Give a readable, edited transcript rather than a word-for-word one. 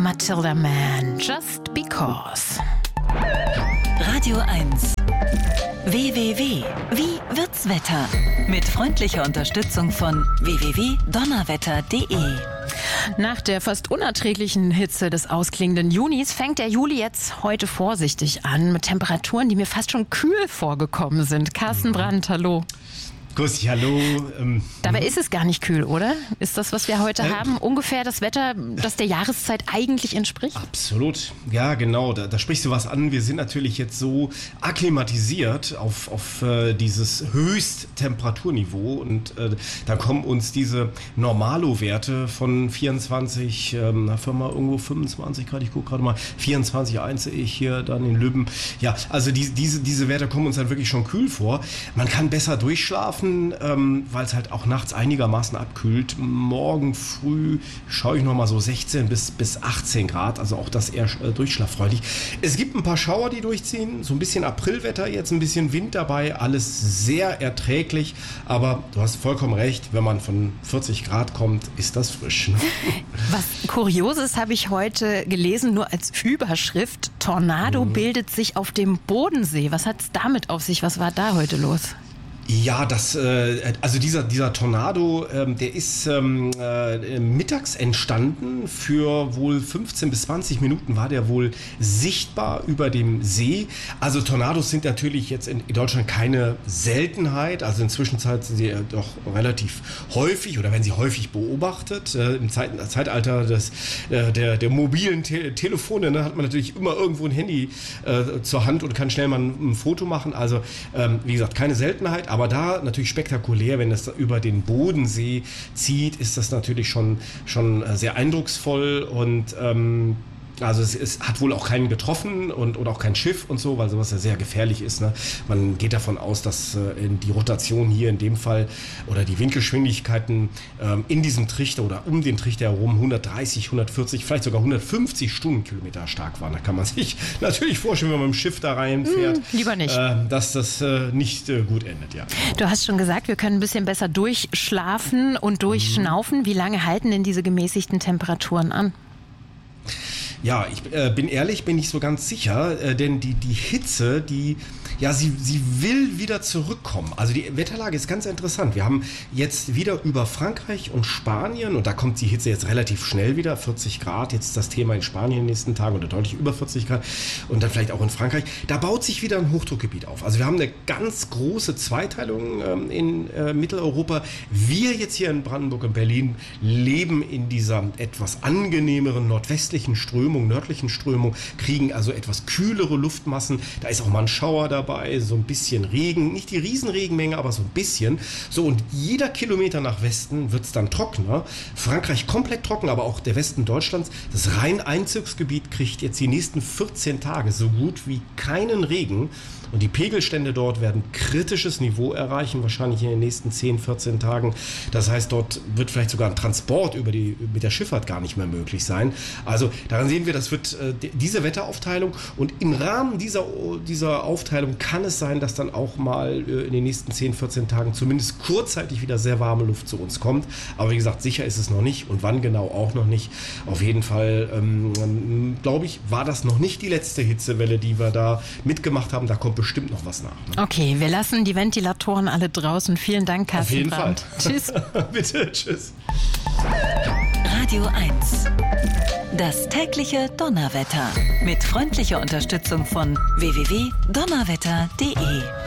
Matilda Mann, Just Because. Radio 1. WWW. Wie wird's Wetter? Mit freundlicher Unterstützung von www.donnerwetter.de. Nach der fast unerträglichen Hitze des ausklingenden Junis fängt der Juli jetzt heute vorsichtig an mit Temperaturen, die mir fast schon kühl vorgekommen sind. Carsten Brandt, hallo. Grüß dich, hallo. Dabei ist es gar nicht kühl, oder? Ist das, was wir heute haben, ungefähr das Wetter, das der Jahreszeit eigentlich entspricht? Absolut. Ja, genau. Da sprichst du was an. Wir sind natürlich jetzt so akklimatisiert auf dieses Höchsttemperaturniveau und da kommen uns diese Normalo-Werte von 24, mal irgendwo 25 Grad, ich gucke gerade mal, 24,1 sehe ich hier dann in Lübben. Ja, also diese Werte kommen uns dann wirklich schon kühl vor. Man kann besser durchschlafen, weil es halt auch nachts einigermaßen abkühlt. Morgen früh schaue ich nochmal so 16 bis 18 Grad, also auch das eher durchschlaffreudig. Es gibt ein paar Schauer, die durchziehen, so ein bisschen Aprilwetter jetzt, ein bisschen Wind dabei, alles sehr erträglich, aber du hast vollkommen recht, wenn man von 40 Grad kommt, ist das frisch. Was Kurioses habe ich heute gelesen, nur als Überschrift: Tornado bildet sich auf dem Bodensee. Was hat es damit auf sich? Was war da heute los? Ja, also dieser Tornado, der ist mittags entstanden. Für wohl 15 bis 20 Minuten war der wohl sichtbar über dem See. Also Tornados sind natürlich jetzt in Deutschland keine Seltenheit. Also inzwischen sind sie doch relativ häufig oder werden sie häufig beobachtet. Im Zeitalter der mobilen Telefone, ne, hat man natürlich immer irgendwo ein Handy zur Hand und kann schnell mal ein Foto machen. Also wie gesagt, keine Seltenheit. Aber da natürlich spektakulär, wenn das über den Bodensee zieht, ist das natürlich schon sehr eindrucksvoll und also es hat wohl auch keinen getroffen oder auch kein Schiff und so, weil sowas ja sehr gefährlich ist. Ne? Man geht davon aus, dass die Rotation hier in dem Fall oder die Windgeschwindigkeiten in diesem Trichter oder um den Trichter herum 130, 140, vielleicht sogar 150 Stundenkilometer stark waren. Da kann man sich natürlich vorstellen, wenn man mit dem Schiff da reinfährt, lieber nicht. Dass das nicht gut endet. Ja. Du hast schon gesagt, wir können ein bisschen besser durchschlafen und durchschnaufen. Wie lange halten denn diese gemäßigten Temperaturen an? Ja, ich bin ehrlich, bin nicht so ganz sicher, denn die Hitze, sie will wieder zurückkommen. Also die Wetterlage ist ganz interessant. Wir haben jetzt wieder über Frankreich und Spanien, und da kommt die Hitze jetzt relativ schnell wieder, 40 Grad, jetzt das Thema in Spanien in den nächsten Tagen oder deutlich über 40 Grad und dann vielleicht auch in Frankreich. Da baut sich wieder ein Hochdruckgebiet auf. Also wir haben eine ganz große Zweiteilung in Mitteleuropa. Wir jetzt hier in Brandenburg und Berlin leben in dieser etwas angenehmeren nordwestlichen nördlichen Strömung, kriegen also etwas kühlere Luftmassen. Da ist auch mal ein Schauer dabei, so ein bisschen Regen, nicht die Riesenregenmenge, aber so ein bisschen. So, und jeder Kilometer nach Westen wird es dann trockener. Frankreich komplett trocken, aber auch der Westen Deutschlands. Das Rhein-Einzugsgebiet kriegt jetzt die nächsten 14 Tage so gut wie keinen Regen. Und die Pegelstände dort werden kritisches Niveau erreichen, wahrscheinlich in den nächsten 10, 14 Tagen. Das heißt, dort wird vielleicht sogar ein Transport mit der Schifffahrt gar nicht mehr möglich sein. Also daran sehen wir, das wird diese Wetteraufteilung. Und im Rahmen dieser Aufteilung kann es sein, dass dann auch mal in den nächsten 10, 14 Tagen zumindest kurzzeitig wieder sehr warme Luft zu uns kommt. Aber wie gesagt, sicher ist es noch nicht und wann genau auch noch nicht. Auf jeden Fall, glaube ich, war das noch nicht die letzte Hitzewelle, die wir da mitgemacht haben. Da kommt bestimmt noch was nach. Ne? Okay, wir lassen die Ventilatoren alle draußen. Vielen Dank, Carsten Auf jeden Brandt. Fall. Tschüss. Bitte, tschüss. Radio 1. Das tägliche Donnerwetter. Mit freundlicher Unterstützung von www.donnerwetter.de.